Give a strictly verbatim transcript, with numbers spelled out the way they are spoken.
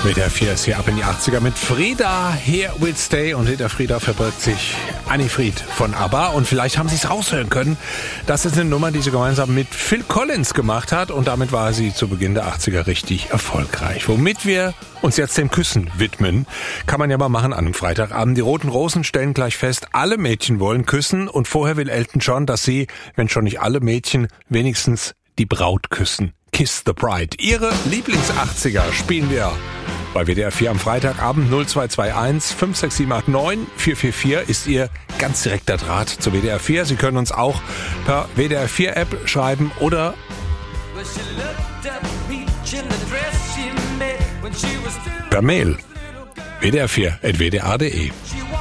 W D R vier ist hier ab in die achtziger mit Frieda, Here Will Stay. Und hinter Frieda verbirgt sich Anni Fried von ABBA. Und vielleicht haben Sie es raushören können. Das ist eine Nummer, die sie gemeinsam mit Phil Collins gemacht hat. Und damit war sie zu Beginn der achtziger richtig erfolgreich. Womit wir uns jetzt dem Küssen widmen, kann man ja mal machen an einem Freitagabend. Die Roten Rosen stellen gleich fest, alle Mädchen wollen küssen. Und vorher will Elton John, dass sie, wenn schon nicht alle Mädchen, wenigstens die Braut küssen. Kiss the Bride. Ihre Lieblings-achtziger spielen wir bei W D R vier am Freitagabend. Null zwei zwei eins fünf sechs sieben acht neun vier vier vier ist Ihr ganz direkter Draht zu W D R vier. Sie können uns auch per W D R vier App schreiben oder per Mail. W D R vier at w d r punkt d e